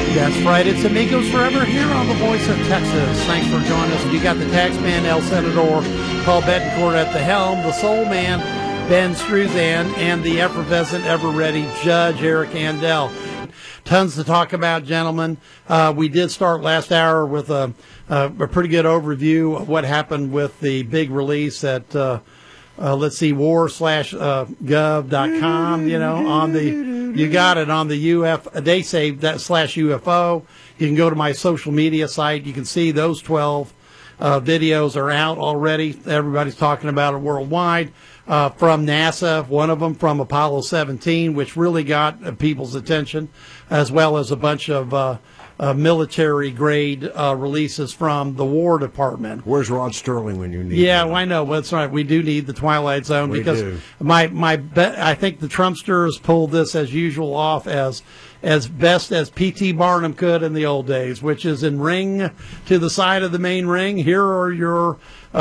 That's right. It's Amigos Forever here on the Voice of Texas. Thanks for joining us. You got the Taxman, El Senador, Paul Betancourt at the helm, the Soul Man, Ben Struzan, and the effervescent, ever-ready Judge Eric Andel. Tons to talk about, gentlemen. We did start last hour with a pretty good overview of what happened with the big release at war/gov.com, on the, you got it on the they say that /UFO. You can go to my social media site. You can see those 12 videos are out already. Everybody's talking about it worldwide. From NASA, one of them from Apollo 17, which really got people's attention, as well as a bunch of military-grade releases from the War Department. Where's Rod Sterling when you need him? Yeah, well, I know. That's right. We do need the Twilight Zone because I think the Trumpsters pulled this as usual off as best as P.T. Barnum could in the old days, which is in ring to the side of the main ring. Here are your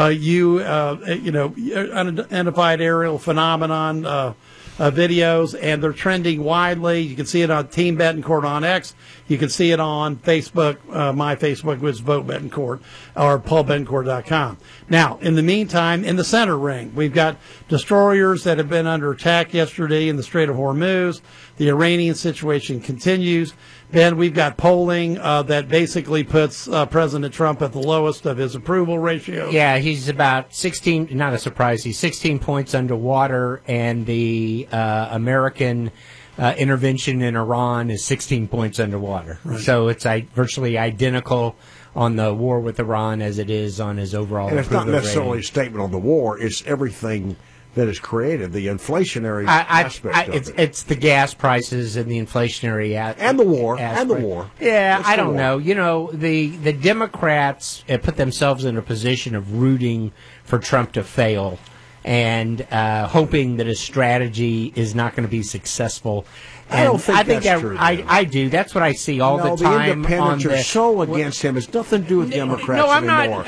unidentified aerial phenomenon videos, and they're trending widely. You can see it on Team Betancourt on X. You can see it on Facebook, my Facebook, which is Vote Betancourt, or paulbetancourt.com. Now, in the meantime, in the center ring, we've got destroyers that have been under attack yesterday in the Strait of Hormuz. The Iranian situation continues. Ben, we've got polling that basically puts President Trump at the lowest of his approval ratio. Yeah, he's about 16, not a surprise, he's 16 points underwater, and the American intervention in Iran is 16 points underwater. Right. So it's virtually identical on the war with Iran as it is on his overall approval rating. And it's not necessarily a statement on the war, it's everything that is created, the inflationary aspect of it. It's the gas prices and the inflationary and the war and the war. Yeah, I don't know. The Democrats put themselves in a position of rooting for Trump to fail and hoping that his strategy is not going to be successful. And I think that's true. I do. That's what I see all the time. The independents are so against him. It's nothing to do with Democrats anymore.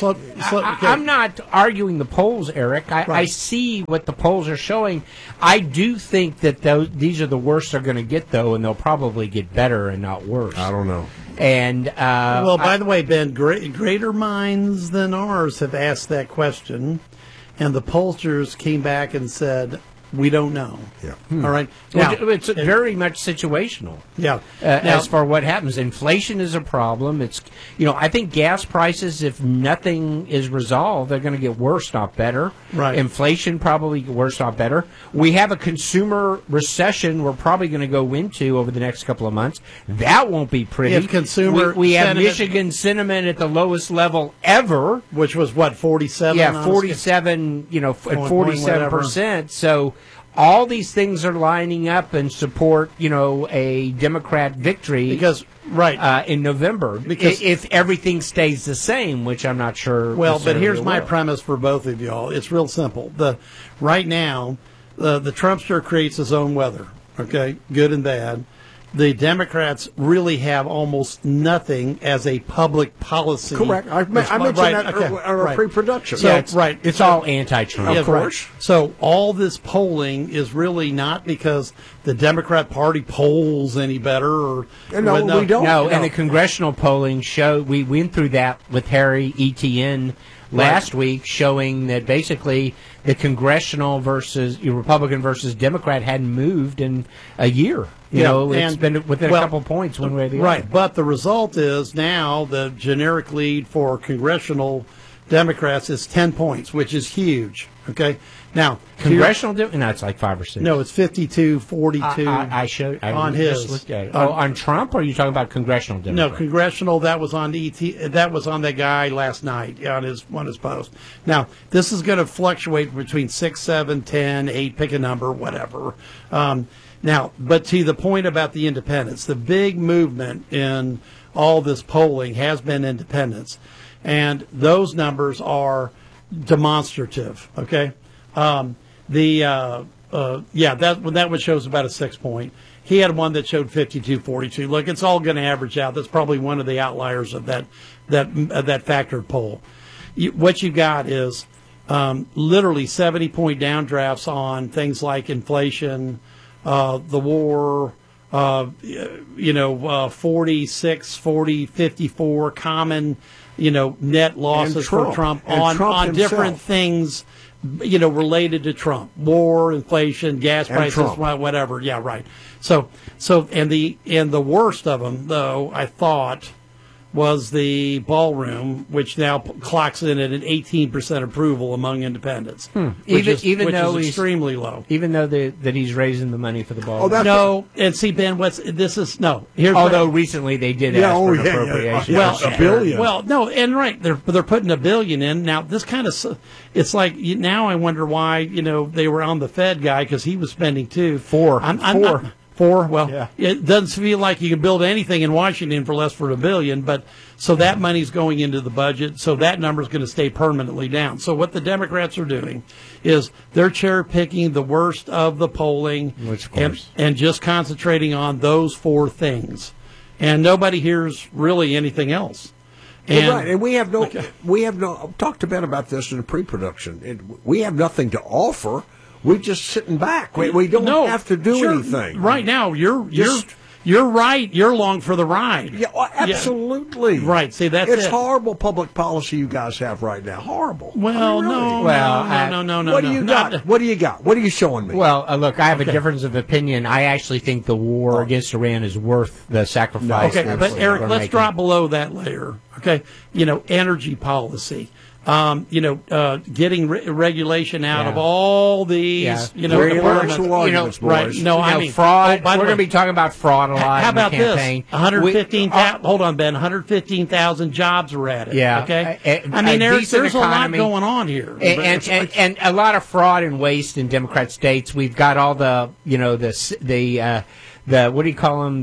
I'm not arguing the polls, Eric. I see what the polls are showing. I do think that these are the worst they're going to get, though, and they'll probably get better and not worse. I don't know. And by the way, Ben, greater minds than ours have asked that question, and the pollsters came back and said, we don't know. Yeah. All right. Now, it's very much situational. Yeah. As for what happens, inflation is a problem. It's I think gas prices, if nothing is resolved, they're going to get worse, not better. Right. Inflation probably get worse, not better. We have a consumer recession we're probably going to go into over the next couple of months. That won't be pretty. If consumer we have Michigan sentiment at the lowest level ever, which was what 47. Yeah, 47. 47%. So. All these things are lining up and support, a Democrat victory in November. Because if everything stays the same, which I'm not sure. Well, but here's my premise for both of y'all. It's real simple. Right now, the Trumpster creates his own weather. Okay, good and bad. The Democrats really have almost nothing as a public policy. Correct. I mentioned that pre-production. So, it's all anti-Trump. Of course. Right. So all this polling is really not because the Democrat Party polls any better. We don't. No, and the congressional polling showed, we went through that with Harry Etienne last week, showing that basically the congressional Republican versus Democrat hadn't moved in a year. It's been within a couple points one way or the other. Right, but the result is now the generic lead for congressional Democrats is 10 points, which is huge. Okay, now congressional, it's like 5 or 6. No, it's 52-42. I on his. Just looked at it. On Trump, or are you talking about congressional Democrats? No, congressional. That was on That was on that guy last night on his post. Now this is going to fluctuate between 6, 7, 10, 8. Pick a number, whatever. Now, but to the point about the independents, the big movement in all this polling has been independents, and those numbers are demonstrative. Okay, that one shows about a 6 point. He had one that showed 52-42. Look, it's all going to average out. That's probably one of the outliers of that factored poll. What you got is literally 70-point downdrafts on things like inflation, the war, 46, 40, 54 common, net losses for Trump on different things, related to Trump, war, inflation, gas prices, whatever. Yeah, right. So and the worst of them, though, I thought, was the ballroom, which now clocks in at an 18% approval among independents, which is extremely low. Even though that he's raising the money for the ballroom. And see, Ben, although recently they did ask for an appropriation. $1 billion. Well, no, and right, they're putting $1 billion in now. This kind of, it's like now I wonder why they were on the Fed guy because he was spending too. Four. Well, It doesn't feel like you can build anything in Washington for less than $1 billion, but so that money's going into the budget, so that number's going to stay permanently down. So what the Democrats are doing is they're cherry picking the worst of the polling, and just concentrating on those four things, and nobody hears really anything else. And we have talked to Ben about this in the pre-production. We have nothing to offer. We're just sitting back. We don't have to do anything. Right now, you're right. You're along for the ride. Yeah, absolutely. Yeah. Right. See, it's horrible public policy you guys have right now. Horrible. Well, no. What do you got? What do you got? What are you showing me? Well, look, I have a difference of opinion. I actually think the war against Iran is worth the sacrifice. Okay, but Eric, let's drop below that layer. Okay, energy policy. Getting regulation out of all these, arguments, right? No, I mean fraud. We're going to be talking about fraud a lot. How about in the campaign. this? 115,000. Hold on, Ben. 115,000 jobs are added. Yeah. Okay. I mean, there's a lot going on here, and a lot of fraud and waste in Democrat states. We've got all the what do you call them?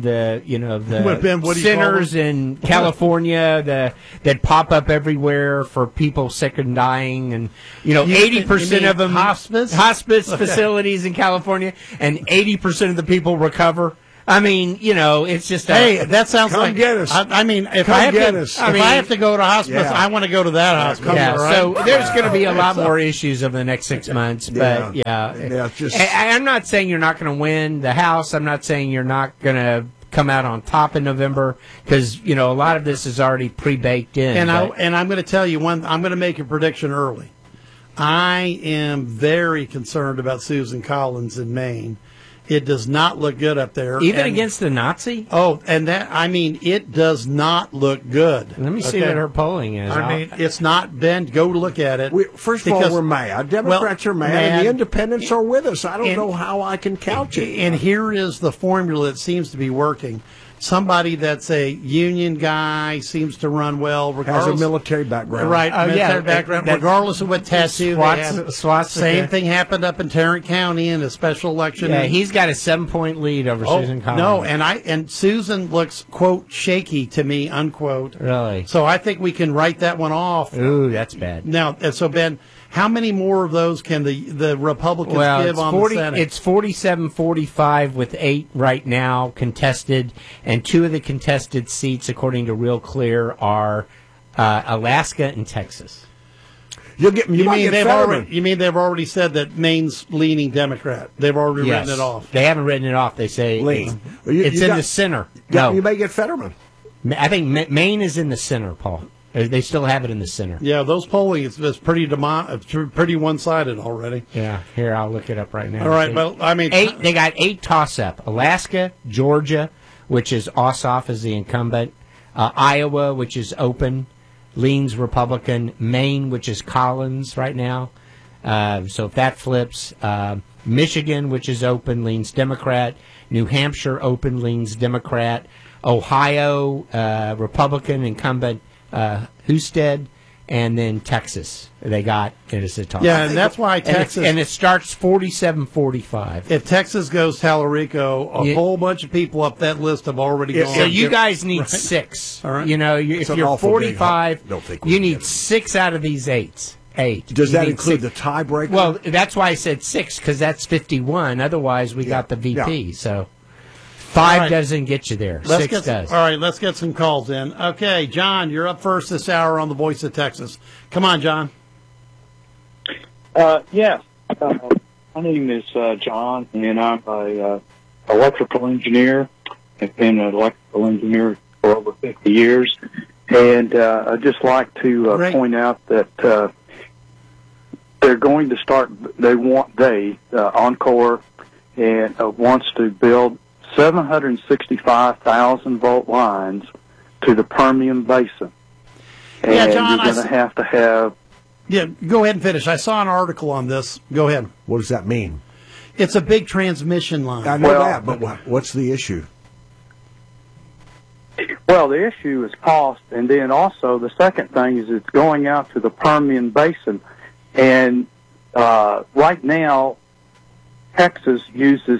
The centers in California that pop up everywhere for people sick and dying, and 80% of them hospice facilities in California, and 80% of the people recover. I mean, it's just that sounds like get us. I mean, if I have to go to hospice, I want to go to that hospital. Yeah, right? So there's going to be a lot more issues over the next 6 months. But I'm not saying you're not going to win the House. I'm not saying you're not going to come out on top in November because a lot of this is already pre-baked in. And I'm going to tell you I'm going to make a prediction early. I am very concerned about Susan Collins in Maine. It does not look good up there. Even against the Nazi? Oh, and it does not look good. Let me see what her polling is. I mean, it's not, Ben, go look at it. First of all, we're mad. Democrats are mad, and the independents are with us. I don't know how I can couch it. And here is the formula that seems to be working. Somebody that's a union guy seems to run well, regardless. Has a military background. Right, military background, regardless of what tattoo they have. Same thing happened up in Tarrant County in a special election. Yeah, he's got a 7-point lead over Susan Collins. No, and Susan looks, quote, shaky to me, unquote. Really? So I think we can write that one off. Ooh, that's bad. Now, so Ben, how many more of those can the Republicans give on the Senate? It's 47-45 with 8 right now contested, and 2 of the contested seats, according to Real Clear, are Alaska and Texas. You mean they've already said that Maine's leaning Democrat? They've already written it off. They haven't written it off. They say it's in the center. You may get Fetterman. I think Maine is in the center, Paul. They still have it in the center. Yeah, those polling is pretty one-sided already. Yeah, here, I'll look it up right now. All right, well, I mean... They got 8 toss-up. Alaska, Georgia, which is Ossoff as the incumbent, Iowa, which is open, leans Republican, Maine, which is Collins right now. So if that flips, Michigan, which is open, leans Democrat, New Hampshire, open, leans Democrat, Ohio, Republican incumbent, Husted, and then Texas. They got it as a toss. Yeah, and that's why Texas... And it starts 47-45. If Texas goes Tallarico, a whole bunch of people up that list have already gone. So you guys need 6. All right. If you're 45, you need 6 out of these 8. 8. Does that include the tiebreaker? Well, that's why I said 6, because that's 51. Otherwise, we got the VP, so... 5 doesn't get you there. 6 does. All right, let's get some calls in. Okay, John, you're up first this hour on The Voice of Texas. Come on, John. Yes. My name is John, and I'm an electrical engineer. I've been an electrical engineer for over 50 years. And I'd just like to point out that they're going to start, Encore and wants to build 765,000 volt lines to the Permian Basin. And yeah, John, you're going to have... Yeah, go ahead and finish. I saw an article on this. Go ahead. What does that mean? It's a big transmission line. I know that, but what's the issue? Well, the issue is cost, and then also the second thing is it's going out to the Permian Basin. And right now, Texas uses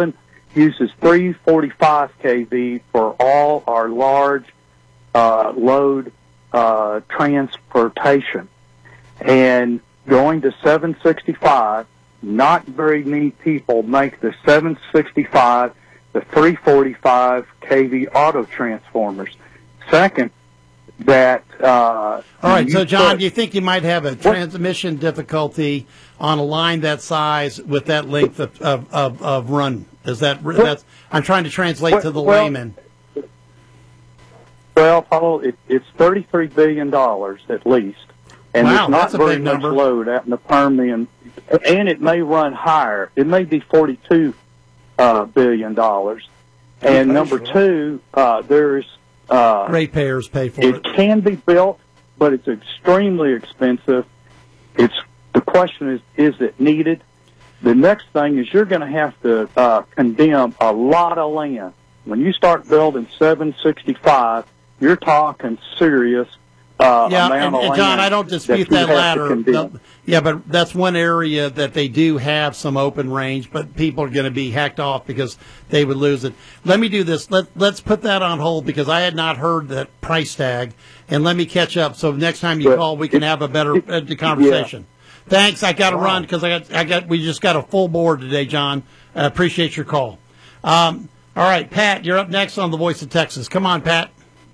345 kV for all our large load transportation. And going to 765, not very many people make the 765, the 345 kV auto transformers. Second, that... all right, so John, do you think you might have a transmission difficulty on a line that size with that length of run? Is that's I'm trying to translate to the layman. Well, Paulo, it's $33 billion at least. And wow, there's not very much number. load out in the Permian. And it may run higher. It may be $42 billion. And number two, there's... ratepayers pay for it. It can be built, but it's extremely expensive. The question is it needed? The next thing is you're going to have to condemn a lot of land. When you start building 765, you're talking serious amount of land. John, I don't dispute that latter. Yeah, but that's one area that they do have some open range, but people are going to be hacked off because they would lose it. Let me do this. Let's put that on hold because I had not heard that price tag, and let me catch up. So next time you call, we can have a better conversation. Yeah. Thanks. I got to run because we just got a full board today, John. I appreciate your call. All right, Pat, you're up next on The Voice of Texas. Come on, Pat.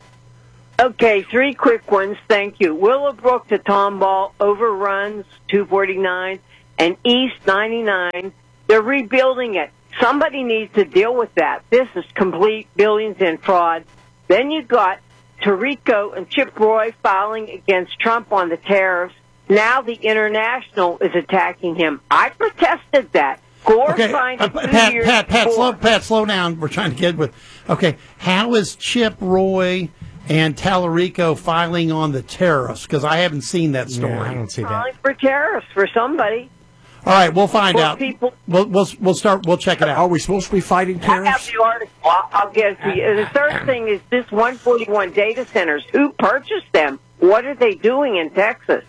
Okay, 3 quick ones. Thank you. Willowbrook to Tomball overruns 249 and East 99. They're rebuilding it. Somebody needs to deal with that. This is complete billions in fraud. Then you got Tirico and Chip Roy filing against Trump on the tariffs. Now the International is attacking him. I protested that. Gore signed it 2 years before. Slow down. We're trying to get with. Okay, how is Chip Roy and Tallarico filing on the tariffs? Because I haven't seen that story. Yeah, I don't see that. Filing for tariffs for somebody. All right, we'll find out. We'll start. We'll check it out. Are we supposed to be fighting tariffs? I have the article. I'll get it to you. The third thing is this 141 data centers. Who purchased them? What are they doing in Texas?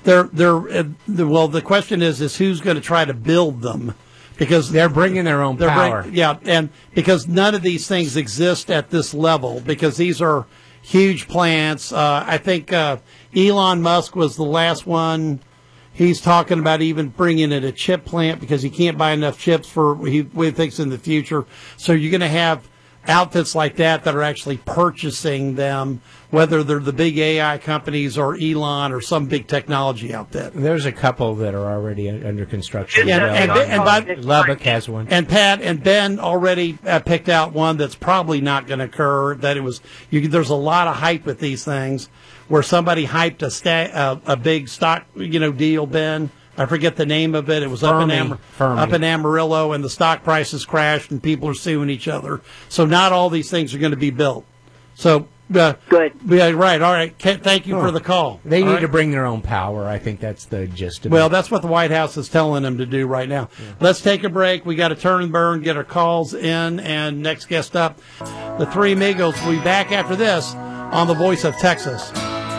Well, the question is who's going to try to build them? Because they're bringing their own power. And because none of these things exist at this level, because these are huge plants. I think Elon Musk was the last one. He's talking about even bringing in a chip plant because he can't buy enough chips for what he thinks in the future. So you're going to have outfits like that are actually purchasing them, whether they're the big AI companies or Elon or some big technology outfit. There's a couple that are already under construction. And Lubbock has one. And Pat and Ben already picked out one that's probably not going to occur. There's a lot of hype with these things, where somebody hyped a big stock deal. Ben, I forget the name of it. It was up in Amarillo, and the stock prices crashed, and people are suing each other. So not all these things are going to be built. So good. Yeah, right. All right. Thank you for the call. They need to bring their own power. I think that's the gist of it. Well, that's what the White House is telling them to do right now. Yeah. Let's take a break. We got to turn and burn, get our calls in, and next guest up, the Three Amigos. We'll be back after this on The Voice of Texas.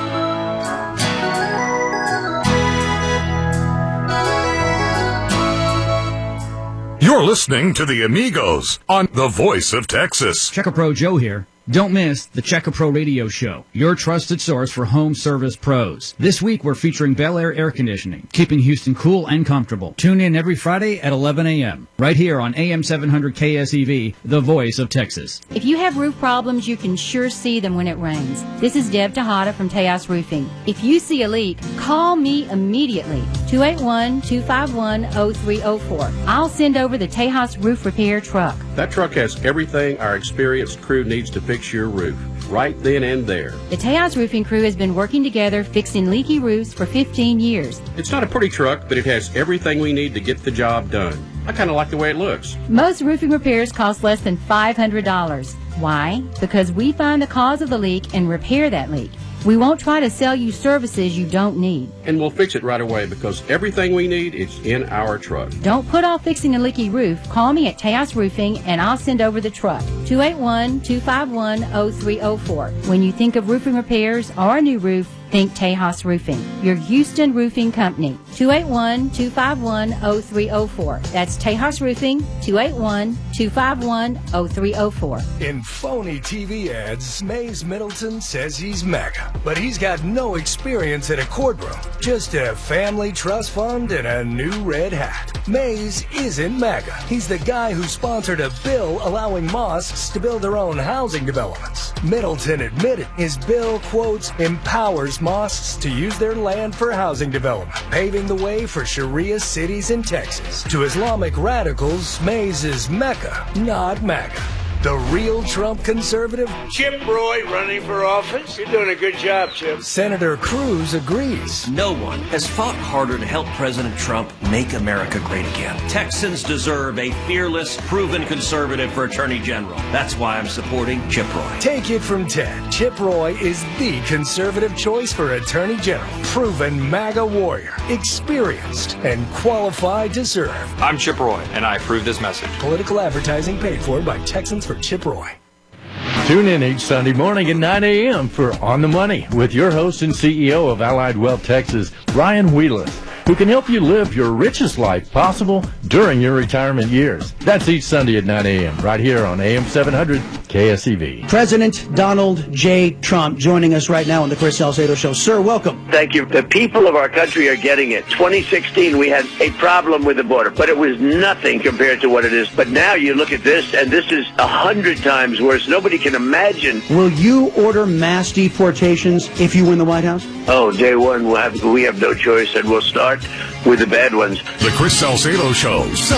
You're listening to the Amigos on The Voice of Texas. Checkapro Joe here. Don't miss the Checkapro Radio Show, your trusted source for home service pros. This week we're featuring Bel Air Air Conditioning, keeping Houston cool and comfortable. Tune in every Friday at 11 a.m. right here on AM 700 KSEV, The Voice of Texas. If you have roof problems, you can sure see them when it rains. This is Deb Tejada from Tejas Roofing. If you see a leak, call me immediately, 281-251-0304. I'll send over the Tejas Roof Repair truck. That truck has everything our experienced crew needs to fix your roof, right then and there. The Tejas Roofing crew has been working together fixing leaky roofs for 15 years. It's not a pretty truck, but it has everything we need to get the job done. I kind of like the way it looks. Most roofing repairs cost less than $500. Why? Because we find the cause of the leak and repair that leak. We won't try to sell you services you don't need. And we'll fix it right away because everything we need is in our truck. Don't put off fixing a leaky roof. Call me at Tejas Roofing and I'll send over the truck. 281-251-0304. When you think of roofing repairs or a new roof, think Tejas Roofing, your Houston roofing company. 281-251-0304. That's Tejas Roofing, 281-251-0304. In phony TV ads, Mays Middleton says he's MAGA, but he's got no experience in a courtroom, just a family trust fund and a new red hat. Mays isn't MAGA. He's the guy who sponsored a bill allowing mosques to build their own housing developments. Middleton admitted his bill, quotes, empowers mosques to use their land for housing development, paving the way for Sharia cities in Texas. To Islamic radicals, Mays is Mecca, not MAGA. The real Trump conservative? Chip Roy running for office. You're doing a good job, Chip. Senator Cruz agrees. No one has fought harder to help President Trump make America great again. Texans deserve a fearless, proven conservative for Attorney General. That's why I'm supporting Chip Roy. Take it from Ted. Chip Roy is the conservative choice for Attorney General. Proven MAGA warrior. Experienced and qualified to serve. I'm Chip Roy, and I approve this message. Political advertising paid for by Texans for Chip Roy. Tune in each Sunday morning at 9 a.m. for On the Money with your host and CEO of Allied Wealth Texas, Ryan Wheelis, who can help you live your richest life possible during your retirement years. That's each Sunday at 9 a.m. right here on AM 700 KSEV. President Donald J. Trump joining us right now on the Chris Salcedo Show. Sir, welcome. Thank you. The people of our country are getting it. 2016, we had a problem with the border, but it was nothing compared to what it is. But now you look at this, and this is 100 times worse. Nobody can imagine. Will you order mass deportations if you win the White House? Oh, day one, we have no choice, and we'll start with the bad ones. The Chris Salcedo Show.